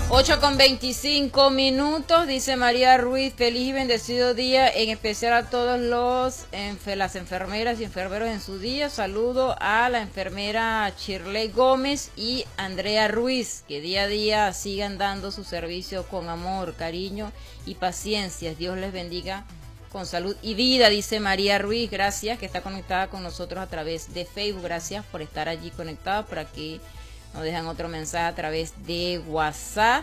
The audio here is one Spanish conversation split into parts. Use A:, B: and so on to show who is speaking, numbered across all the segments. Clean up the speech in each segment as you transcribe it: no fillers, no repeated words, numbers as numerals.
A: 8:25, dice María Ruiz, feliz y bendecido día, en especial a todos las enfermeras y enfermeros en su día. Saludo a la enfermera Shirley Gómez y Andrea Ruiz, que día a día sigan dando su servicio con amor, cariño y paciencia. Dios les bendiga con salud y vida, dice María Ruiz. Gracias, que está conectada con nosotros a través de Facebook. Gracias por estar allí conectada. Por aquí nos dejan otro mensaje a través de WhatsApp.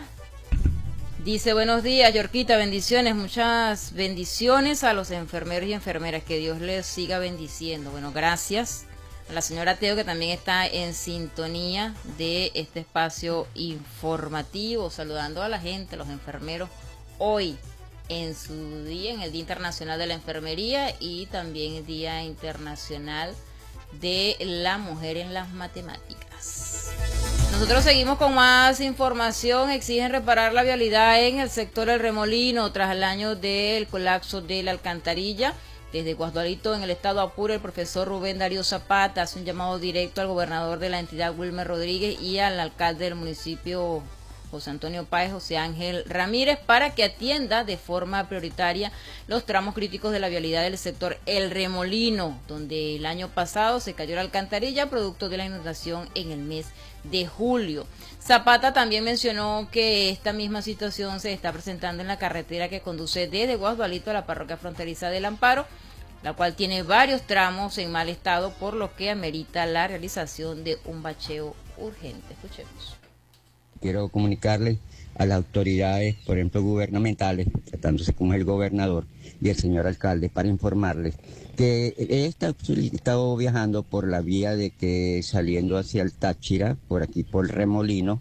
A: Dice, buenos días, Yorquita, bendiciones, muchas bendiciones a los enfermeros y enfermeras, que Dios les siga bendiciendo. Bueno, gracias a la señora Teo, que también está en sintonía de este espacio informativo, saludando a la gente, a los enfermeros, hoy en su día, en el Día Internacional de la Enfermería y también el Día Internacional de la Mujer en las Matemáticas. Nosotros seguimos con más información. Exigen reparar la vialidad en el sector El Remolino tras el año del colapso de la alcantarilla. Desde Guasdualito, en el estado Apure, el profesor Rubén Darío Zapata hace un llamado directo al gobernador de la entidad, Wilmer Rodríguez, y al alcalde del municipio, José Antonio Páez, José Ángel Ramírez, para que atienda de forma prioritaria los tramos críticos de la vialidad del sector El Remolino, donde el año pasado se cayó la alcantarilla producto de la inundación en el mes de julio. Zapata también mencionó que esta misma situación se está presentando en la carretera que conduce desde Guasdualito a la parroquia fronteriza del Amparo, la cual tiene varios tramos en mal estado, por lo que amerita la realización de un bacheo urgente. Escuchemos.
B: Quiero comunicarle a las autoridades, por ejemplo, gubernamentales, tratándose como el gobernador y el señor alcalde, para informarles que he estado viajando por la vía de que saliendo hacia el Táchira, por aquí por Remolino,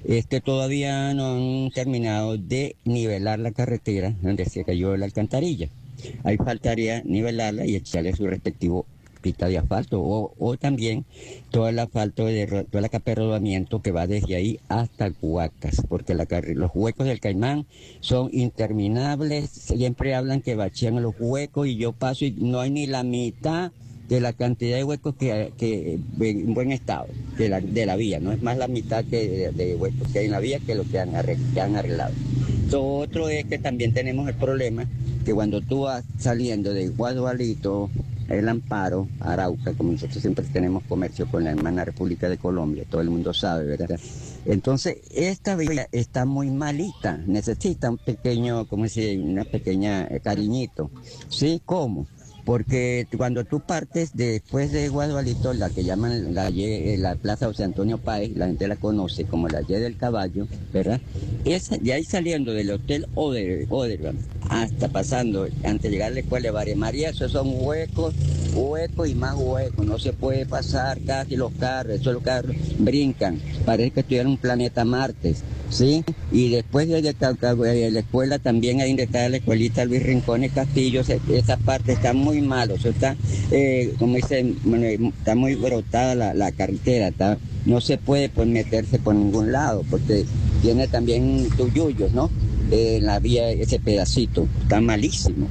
B: todavía no han terminado de nivelar la carretera donde se cayó la alcantarilla. Ahí faltaría nivelarla y echarle su respectivo pista de asfalto o también todo el asfalto toda la capa de rodamiento que va desde ahí hasta Huacas, porque los huecos del Caimán son interminables. Siempre hablan que bachean los huecos y yo paso y no hay ni la mitad de la cantidad de huecos que en buen estado de la vía, no es más la mitad de huecos que hay en la vía que lo que han arreglado. Lo otro es que también tenemos el problema que cuando tú vas saliendo de Guasdualito, El Amparo, Arauca, como nosotros siempre tenemos comercio con la hermana República de Colombia, todo el mundo sabe, ¿verdad? Entonces, esta vía está muy malita, necesita un pequeño, una pequeña cariñito. ¿Sí? ¿Cómo? Porque cuando tú partes después de Guasdualito, la que llaman la Plaza José Antonio Páez, la gente la conoce como la Y del Caballo, ¿verdad? De ahí saliendo del Hotel Odervan hasta pasando, antes de llegar a la escuela de María María, esos son huecos y más huecos, no se puede pasar casi los carros brincan, parece que estuvieran en un planeta Marte, ¿sí? Y después de la escuela también, ahí donde está la escuelita Luis Rincones Castillo, esa parte está muy mal, o sea, está, como dicen, está muy brotada la carretera, no se puede meterse por ningún lado, porque tiene también tuyuyos, ¿no? La vía, ese pedacito, está malísimo.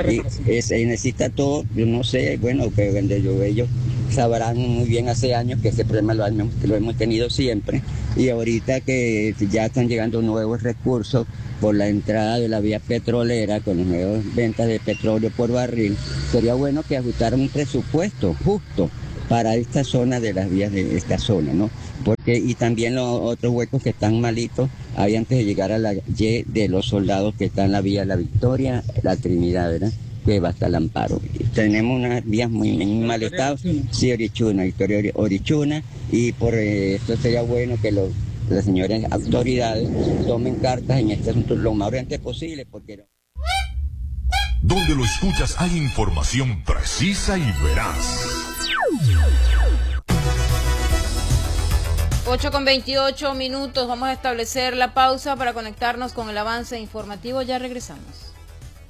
B: Necesita todo, yo no sé, bueno, que ellos sabrán muy bien hace años que ese problema lo hemos tenido siempre, y ahorita que ya están llegando nuevos recursos por la entrada de la vía petrolera, con las nuevas ventas de petróleo por barril, sería bueno que ajustaran un presupuesto justo para esta zona de las vías de esta zona, ¿no? Y también los otros huecos que están malitos, ahí antes de llegar a la Y de los Soldados, que está en la vía La Victoria, la Trinidad, ¿verdad? Que va hasta el Amparo. Tenemos unas vías muy mal estado, sí, Victoria Orichuna, y por esto sería bueno que las señoras autoridades tomen cartas en este asunto lo más urgente posible, porque...
C: Donde lo escuchas hay información precisa y veraz.
A: 8:28, vamos a establecer la pausa para conectarnos con el avance informativo, ya regresamos.